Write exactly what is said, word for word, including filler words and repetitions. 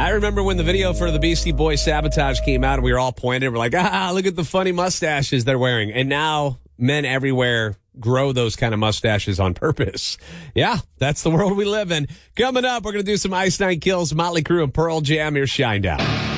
I remember when the video for the Beastie Boys Sabotage came out and we were all pointed. We're like, ah, look at the funny mustaches they're wearing. And now men everywhere grow those kind of mustaches on purpose. Yeah, that's the world we live in. Coming up, we're going to do some Ice Nine Kills, Motley Crue, and Pearl Jam. Here's Shinedown.